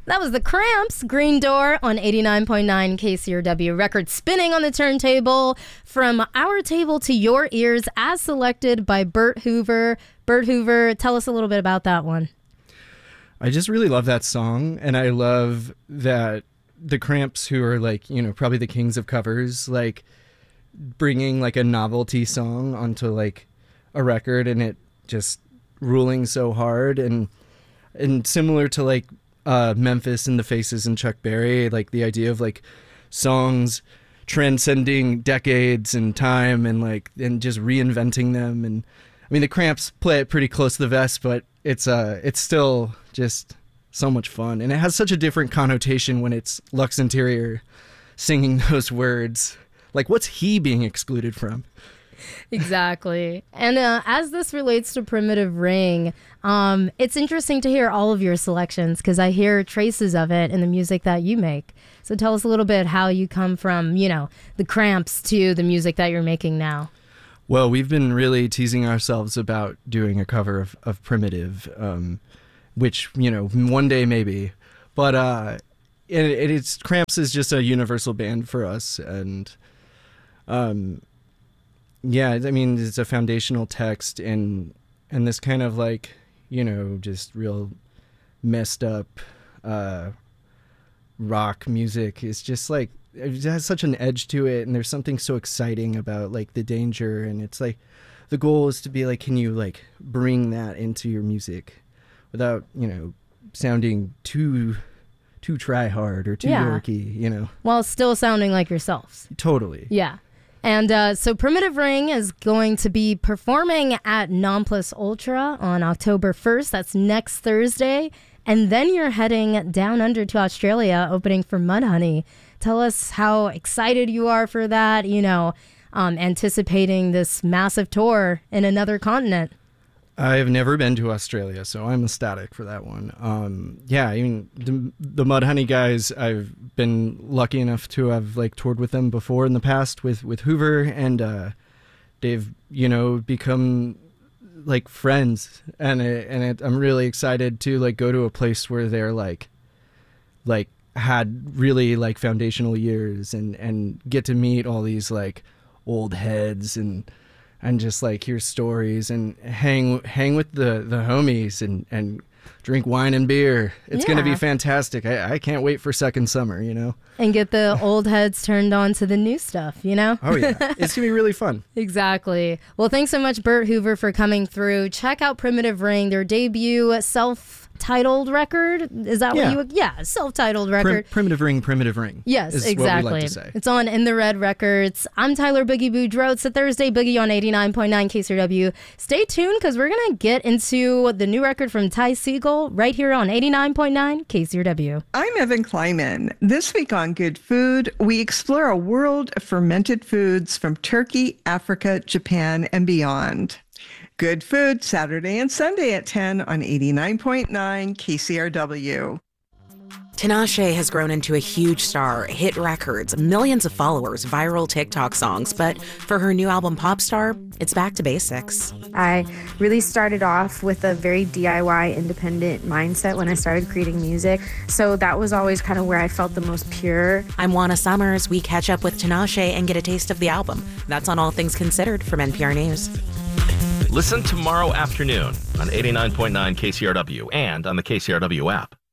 That was the Cramps, Green Door on 89.9 KCRW. Record spinning on the turntable from our table to your ears as selected by Bert Hoover. Bert Hoover, tell us a little bit about that one. I just really love that song, and I love that the Cramps, who are like, you know, probably the kings of covers, like bringing like a novelty song onto like a record and it just ruling so hard, and similar to like Memphis and the Faces and Chuck Berry, like the idea of like songs transcending decades and time and just reinventing them. And I mean, the Cramps play it pretty close to the vest, but it's still just so much fun, and it has such a different connotation when it's Lux Interior singing those words. Like, what's he being excluded from? Exactly. And as this relates to Primitive Ring, it's interesting to hear all of your selections because I hear traces of it in the music that you make. So tell us a little bit how you come from, you know, the Cramps to the music that you're making now. Well, we've been really teasing ourselves about doing a cover of Primitive, which, you know, one day maybe. But it's Cramps is just a universal band for us, and yeah, I mean, it's a foundational text and this kind of like, you know, just real messed up rock music is just like, it has such an edge to it, and there's something so exciting about like the danger, and it's like the goal is to be like, can you like bring that into your music without, you know, sounding too try hard or too dorky, you know, while still sounding like yourselves. Totally. Yeah. And so Primitive Ring is going to be performing at Non Plus Ultra on October 1st. That's next Thursday. And then you're heading down under to Australia, opening for Mudhoney. Tell us how excited you are for that, you know, anticipating this massive tour in another continent. I've never been to Australia, so I'm ecstatic for that one. Yeah, I mean, the Mudhoney guys, I've been lucky enough to have like toured with them before in the past with Hoover, and they've, you know, become like friends, and I'm really excited to like go to a place where they're like had really like foundational years and get to meet all these like old heads and just like hear stories and hang with the homies and drink wine and beer. It's going to be fantastic. I can't wait for Second Summer, you know? And get the old heads turned on to the new stuff, you know? Oh, yeah. It's going to be really fun. Exactly. Well, thanks so much, Bert Hoover, for coming through. Check out Primitive Ring, their debut self-titled record. Is that what you would? Yeah, self-titled record. Primitive Ring. Yes, is exactly. What we like to say. It's on In the Red Records. I'm Tyler Boogie Boudreaux. It's a Thursday Boogie on 89.9 KCRW. Stay tuned because we're going to get into the new record from Ty Segall right here on 89.9 KCRW. I'm Evan Kleiman. This week on Good Food, we explore a world of fermented foods from Turkey, Africa, Japan, and beyond. Good Food, Saturday and Sunday at 10 on 89.9 KCRW. Tinashe has grown into a huge star, hit records, millions of followers, viral TikTok songs, but for her new album Popstar, it's back to basics. I really started off with a very DIY independent mindset when I started creating music, so that was always kind of where I felt the most pure. I'm Juana Summers. We catch up with Tinashe and get a taste of the album. That's on All Things Considered from NPR News. Listen tomorrow afternoon on 89.9 KCRW and on the KCRW app.